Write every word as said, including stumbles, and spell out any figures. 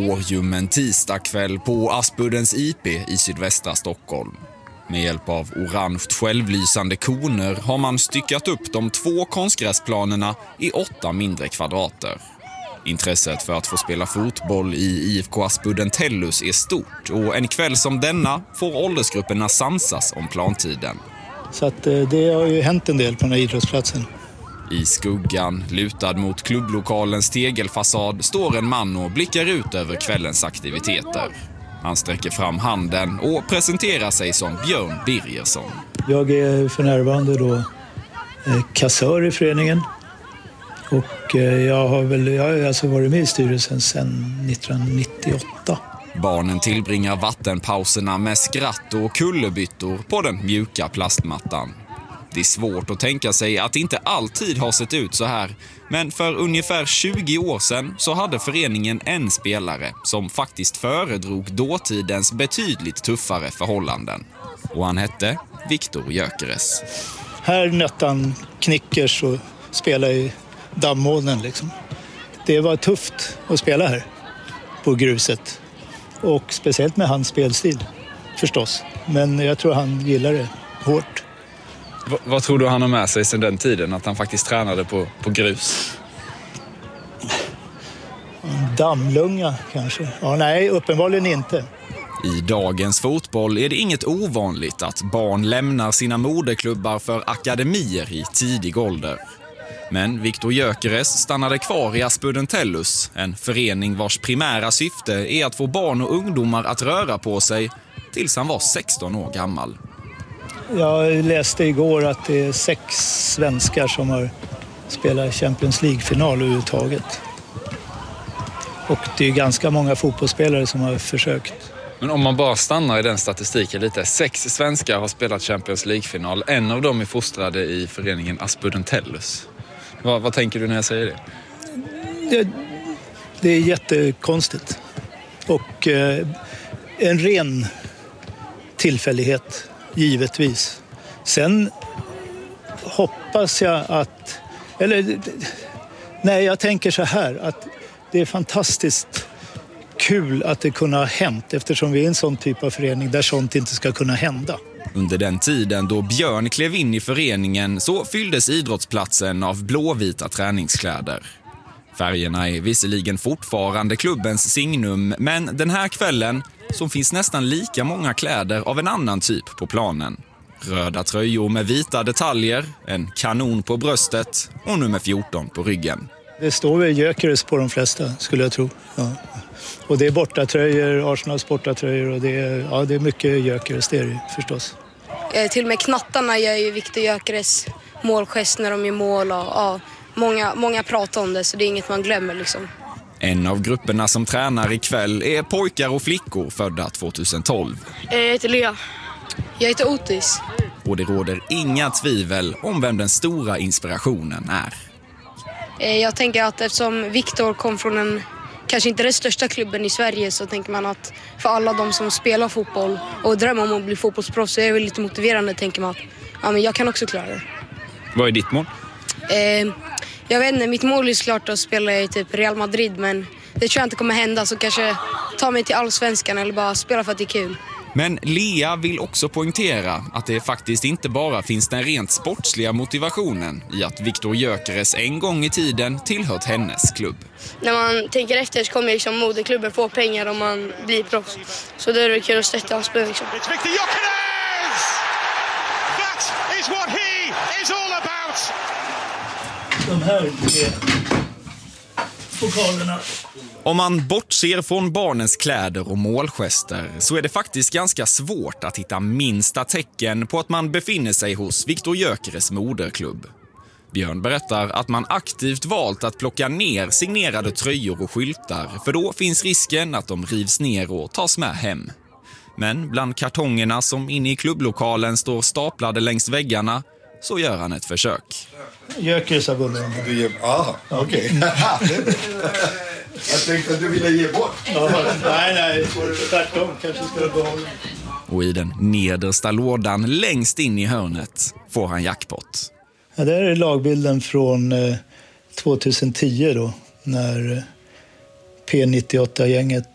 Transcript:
går ju en tisdagkväll på Aspuddens I P i sydvästra Stockholm. Med hjälp av orange självlysande koner har man styckat upp de två konstgräsplanerna i åtta mindre kvadrater. Intresset för att få spela fotboll i I F K Aspudden Tellus är stort och en kväll som denna får åldersgrupperna samsas om plantiden. Så att det har ju hänt en del på den här idrottsplatsen. I skuggan, lutad mot klubblokalens tegelfasad, står en man och blickar ut över kvällens aktiviteter. Han sträcker fram handen och presenterar sig som Björn Birgersson. Jag är för närvarande då kassör i föreningen. Och jag har väl jag har alltså varit med i styrelsen sedan nittonhundranittioåtta. Barnen tillbringar vattenpauserna med skratt och kullerbyttor på den mjuka plastmattan. Det är svårt att tänka sig att det inte alltid har sett ut så här. Men för ungefär tjugo år sedan så hade föreningen en spelare som faktiskt föredrog dåtidens betydligt tuffare förhållanden. Och han hette Viktor Gyökeres. Här nötte han knickers och spelade i dammånen liksom. Det var tufft att spela här på gruset. Och speciellt med hans spelstil förstås. Men jag tror han gillar det hårt. V- vad tror du han har med sig sedan den tiden? Att han faktiskt tränade på, på grus? En dammlunga kanske. Ja, nej, uppenbarligen inte. I dagens fotboll är det inget ovanligt att barn lämnar sina moderklubbar för akademier i tidig ålder. Men Viktor Gyökeres stannade kvar i Aspudden Tellus, en förening vars primära syfte är att få barn och ungdomar att röra på sig tills han var sexton år gammal. Jag läste igår att det är sex svenskar som har spelat Champions League-final överhuvudtaget. Och det är ganska många fotbollsspelare som har försökt. Men om man bara stannar i den statistiken lite. Sex svenskar har spelat Champions League-final. En av dem är fostrade i föreningen Aspudden Tellus. Vad, vad tänker du när jag säger det? Det, det är jättekonstigt. Och eh, en ren tillfällighet, givetvis. Sen hoppas jag att... Eller, nej, jag tänker så här att det är fantastiskt kul att det kunna ha hänt eftersom vi är en sån typ av förening där sånt inte ska kunna hända. Under den tiden då Björn klev in i föreningen så fylldes idrottsplatsen av blåvita träningskläder. Färgerna är visserligen fortfarande klubbens signum, men den här kvällen så finns nästan lika många kläder av en annan typ på planen. Röda tröjor med vita detaljer, en kanon på bröstet och nummer fjorton på ryggen. Det står väl Gyökeres på de flesta, skulle jag tro. Ja. Och det är bortatröjor, Arsenals bortatröjor och det är, ja, det är mycket Gyökeres, det är det förstås. Eh, till och med knattarna gör ju Viktor Gyökeres målgest när de är mål. Och, ja, många, många pratar om det, så det är inget man glömmer liksom. En av grupperna som tränar ikväll är pojkar och flickor födda tjugohundratolv. Eh, jag heter Lea. Jag heter Otis. Och det råder inga tvivel om vem den stora inspirationen är. Eh, jag tänker att eftersom Viktor kom från en, kanske inte den största klubben i Sverige, så tänker man att för alla de som spelar fotboll och drömmer om att bli fotbollsproffs, så är det lite motiverande, tänker man att ja, men jag kan också klara det. Vad är ditt mål? Eh, jag vet inte, mitt mål är klart att spela i typ Real Madrid, men det tror jag inte kommer hända, så kanske ta mig till Allsvenskan eller bara spela för att det är kul. Men Lea vill också poängtera att det faktiskt inte bara finns den rent sportsliga motivationen i att Viktor Gyökeres en gång i tiden tillhört hennes klubb. När man tänker efter så kommer liksom moderklubben få pengar om man blir proffs. Så då är det kul att stötta hans spel liksom. It's Viktor Gyökeres! That is what he is all about! De här är pokalerna. Om man bortser från barnens kläder och målgester så är det faktiskt ganska svårt att hitta minsta tecken på att man befinner sig hos Viktor Gyökeres moderklubb. Björn berättar att man aktivt valt att plocka ner signerade tröjor och skyltar, för då finns risken att de rivs ner och tas med hem. Men bland kartongerna som inne i klubblokalen står staplade längs väggarna så gör han ett försök. Gyökeres har vunnit den här. Ja, okej. Jag tänkte att du ville ge bort. Ja, nej, nej. Tvärtom. Kanske ska du behålla. Och i den nedersta lådan längst in i hörnet får han jackpot. Ja, det här är lagbilden från eh, tjugohundratio då. När eh, P nittioåtta-gänget